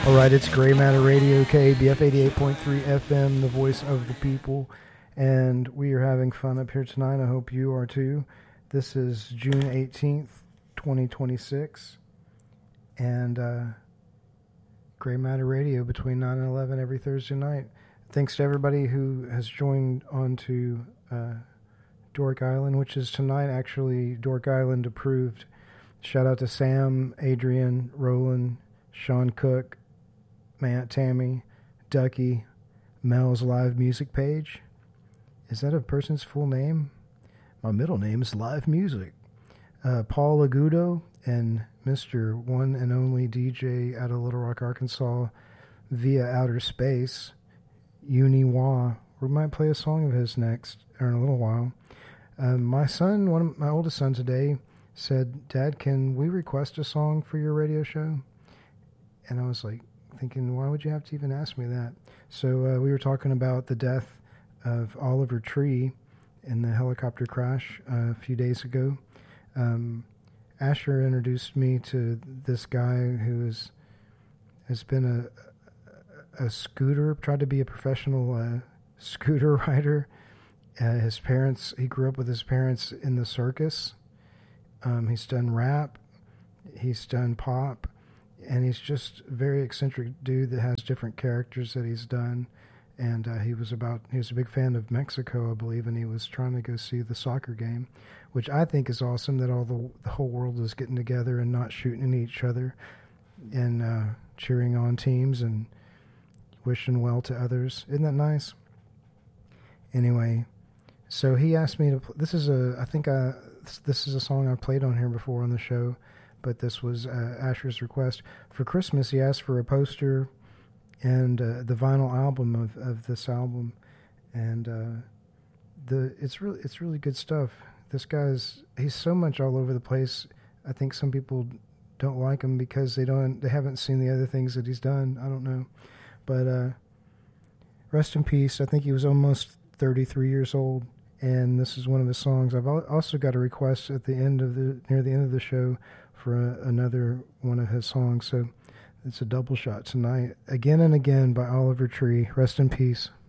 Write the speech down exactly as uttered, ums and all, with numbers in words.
All right, it's Gray Matter Radio, K A B F eighty-eight point three F M, the voice of the people, and we are having fun up here tonight. I hope you are too. This is June eighteenth, twenty twenty-six, and uh, Gray Matter Radio between nine and eleven every Thursday night. Thanks to everybody who has joined on to uh, Dork Island, which is tonight actually Dork Island approved. Shout out to Sam, Adrian, Roland, Sean Cook, my Aunt Tammy, Ducky, Mel's live music page. Is that a person's full name? My middle name is Live Music. Uh, Paul Agudo and Mister One and Only D J out of Little Rock, Arkansas, via outer space, Uni Wah. We might play a song of his next, or in a little while. Um, my son, one of my oldest son today, said, "Dad, can we request a song for your radio show?" And I was like, thinking, why would you have to even ask me that? So uh, we were talking about the death of Oliver Tree in the helicopter crash uh, a few days ago. Um, Asher introduced me to this guy who is, has been a, a scooter, tried to be a professional uh, scooter rider. Uh, his parents, he grew up with his parents in the circus. Um, he's done rap. He's done pop. And he's just a very eccentric dude that has different characters that he's done. And uh, he was about, he was a big fan of Mexico, I believe, and he was trying to go see the soccer game, which I think is awesome that all the, the whole world is getting together and not shooting at each other and uh, cheering on teams and wishing well to others. Isn't that nice? Anyway, so he asked me to, pl- this is a, I think I, this is a song I played on here before on the show, but this was uh, Asher's request. For Christmas, he asked for a poster and uh, the vinyl album of, of this album, and uh, the it's really it's really good stuff. This guy's he's so much all over the place. I think some people don't like him because they don't they haven't seen the other things that he's done. I don't know, but uh, rest in peace. I think he was almost thirty-three years old, and this is one of his songs. I've also got a request at the end of the near the end of the show for a, another one of his songs. So it's a double shot tonight. Again and Again by Oliver Tree. Rest in peace.